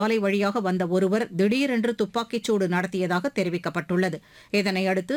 சாலை வழியாக வந்த ஒருவர் திடீரென்று துப்பாக்கிச்சூடு நடத்தியதாக தெரிவிக்கப்பட்டுள்ளது. இதனையடுத்து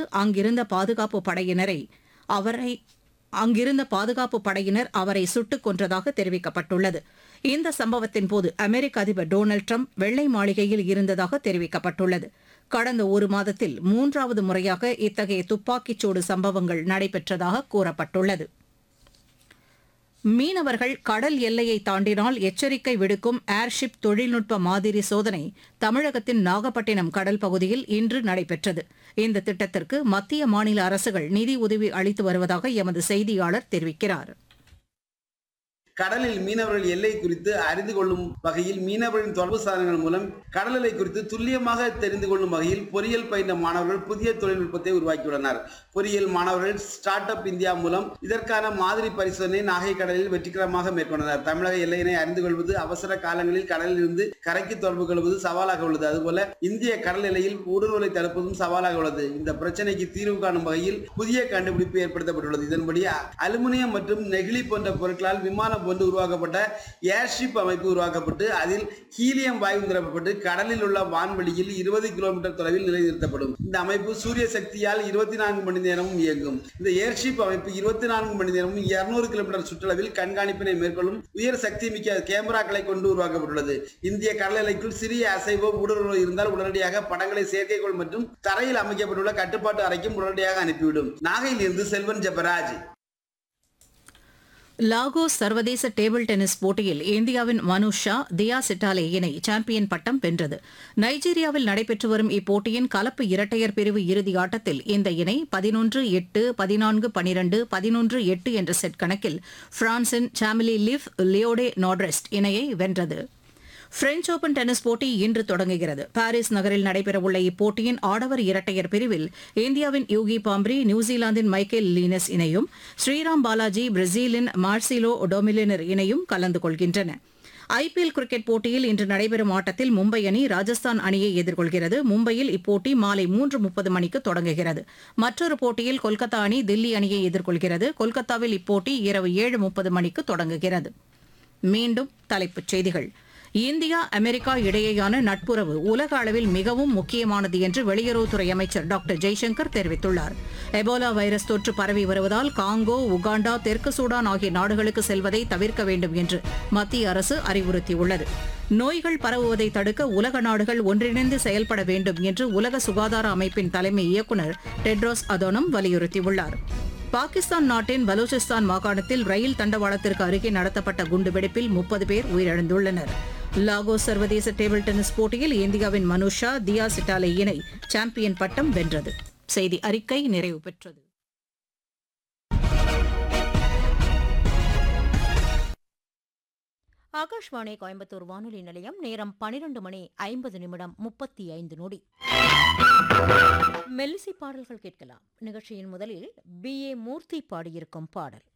அங்கிருந்த பாதுகாப்பு படையினர் அவரை சுட்டுக் கொன்றதாக தெரிவிக்கப்பட்டுள்ளது. இந்த சம்பவத்தின்போது அமெரிக்க அதிபர் டொனால்டு டிரம்ப் வெள்ளை மாளிகையில் இருந்ததாக தெரிவிக்கப்பட்டுள்ளது. கடந்த ஒரு மாதத்தில் 3வது முறையாக இத்தகைய துப்பாக்கிச்சூடு சம்பவங்கள் நடைபெற்றதாக கூறப்பட்டுள்ளது. மீனவர்கள் கடல் எல்லையை தாண்டினால் எச்சரிக்கை விடுக்கும் ஏர்ஷிப் தொழில்நுட்ப மாதிரி சோதனை தமிழகத்தின் நாகப்பட்டினம் கடல் பகுதியில் இன்று நடைபெற்றது. இந்த திட்டத்திற்கு மத்திய மாநில அரசுகள் நிதி உதவி அளித்து வருவதாக எமது செய்தியாளர் தெரிவிக்கிறார். கடலில் மீனவர்கள் எல்லை குறித்து அறிந்து கொள்ளும் வகையில் மீனவர்களின் தொடர்பு சாதனங்கள் மூலம் கடல் எல்லை குறித்து துல்லியமாக தெரிந்து கொள்ளும் வகையில் பொறியியல் பயின்ற மாணவர்கள் புதிய தொழில்நுட்பத்தை உருவாக்கியுள்ளனர். பொறியியல் மாணவர்கள் ஸ்டார்ட் அப் இந்தியா மூலம் இதற்கான மாதிரி பரிசோதனை நாகை கடலில் வெற்றிகரமாக மேற்கொண்டனர். தமிழக எல்லையினை அறிந்து கொள்வது அவசர காலங்களில் கடலில் இருந்து கரைக்கு தொடர்பு கொள்வது சவாலாக உள்ளது. அதுபோல இந்திய கடல் எல்லையில் ஊடுருவலை தடுப்பதும் சவாலாக உள்ளது. இந்த பிரச்சனைக்கு தீர்வு காணும் வகையில் புதிய கண்டுபிடிப்பு ஏற்படுத்தப்பட்டுள்ளது. இதன்படி அலுமினியம் மற்றும் நெகிழி போன்ற பொருட்களால் விமானம் போன்று உருவாக்கப்பட்ட ஏர்ஷிப் அமைப்பு உருவாக்கப்பட்டு அதில் ஹீலியம் வாயு நிரப்பப்பட்டு கடலில் உள்ள வான்வெளியில் 20 கிலோமீட்டர் தொலைவில் நிலைநிறுத்தப்படும். இந்த அமைப்பு சூரிய சக்தியால் 24 மணி நேரமும் இயங்கும். இந்த ஏர்ஷிப் அமைப்பு 24 மணி நேரமும் 200 கிலோமீட்டர் சுற்றளவில் கண்காணிப்பினை மேற்கொள்ளும் உயர் சக்தி மிக்க கேமராக்களை கொண்டு உருவாக்கப்பட்டுள்ளது. இந்திய கடல் எல்லைக்குள் சிறிய அசைவோ ஊடுருவலோ இருந்தால் உடனடியாக படங்களை செயற்கைக்கோள் மற்றும் தரையில் அமைக்கப்பட்டுள்ள கட்டுப்பாட்டு அறைக்கும் உடனடியாக அனுப்பிவிடும். நாகையில் இருந்து செல்வன் ஜெபராஜ். லாகோஸ் சர்வதேச டேபிள் டென்னிஸ் போட்டியில் இந்தியாவின் மனு ஷா தியா சிட்டாலே இணை சாம்பியன் பட்டம் வென்றது. நைஜீரியாவில் நடைபெற்று வரும் இப்போட்டியின் கலப்பு இரட்டையர் பிரிவு இறுதி ஆட்டத்தில் இந்த இணை 11-8, 14-12, 11-8 என்ற செட் கணக்கில் பிரான்சின் சாமிலி லிவ் லியோடே நாட்ரெஸ்ட் இணையை வென்றது. பிரெஞ்ச் ஓபன் டென்னிஸ் போட்டி இன்று தொடங்குகிறது. பாரிஸ் நகரில் நடைபெறவுள்ள இப்போட்டியின் ஆடவர் இரட்டையர் பிரிவில் இந்தியாவின் யூகி பாம்ப்ரி நியூசிலாந்தின் மைக்கேல் லீனஸ் இணையும், ஸ்ரீராம் பாலாஜி பிரேசிலின் மார்சிலோ டொமிலினர் இணையும் கலந்து கொள்கின்றன. ஐபிஎல் கிரிக்கெட் போட்டியில் இன்று நடைபெறும் ஆட்டத்தில் மும்பை அணி ராஜஸ்தான் அணியை எதிர்கொள்கிறது. மும்பையில் இப்போட்டி மாலை 3:30 மணிக்கு தொடங்குகிறது. மற்றொரு போட்டியில் கொல்கத்தா அணி தில்லி அணியை எதிர்கொள்கிறது. கொல்கத்தாவில் இப்போட்டி இரவு 7:30 மணிக்கு தொடங்குகிறது. மீண்டும் தலைப்புச் செய்திகள். இந்தியா அமெரிக்கா இடையேயான நட்புறவு உலக அளவில் மிகவும் முக்கியமானது என்று வெளியுறவுத்துறை அமைச்சர் டாக்டர் ஜெய்சங்கர் தெரிவித்துள்ளார். எபோலா வைரஸ் தொற்று பரவி வருவதால் காங்கோ, உகாண்டா, தெற்கு சூடான் ஆகிய நாடுகளுக்கு செல்வதை தவிர்க்க வேண்டும் என்று மத்திய அரசு அறிவுறுத்தியுள்ளது. நோய்கள் பரவுவதை தடுக்க உலக நாடுகள் ஒன்றிணைந்து செயல்பட வேண்டும் என்று உலக சுகாதார அமைப்பின் தலைமை இயக்குநர் டெட்ரோஸ் அதோனம் வலியுறுத்தியுள்ளார். பாகிஸ்தான் நாட்டின் பலூச்சிஸ்தான் மாகாணத்தில் ரயில் தண்டவாளத்திற்கு அருகே நடத்தப்பட்ட குண்டுவெடிப்பில் 30 பேர் உயிரிழந்துள்ளனர். லாகோஸ் சர்வதேச டேபிள் டென்னிஸ் போட்டியில் இந்தியாவின் மனு ஷா தியா சிட்டாலே இணை சாம்பியன் பட்டம் வென்றது. செய்தி அறிக்கை நிறைவு பெற்றது. ஆகாஷ்வாணி கோயம்புத்தூர் வானொலி நிலையம். நேரம் 12:50:35. மெல்லிசை பாடல்கள் கேட்கலாம். நிகழ்ச்சியின் முதலில் பி ஏ மூர்த்தி பாடியிருக்கும் பாடல்.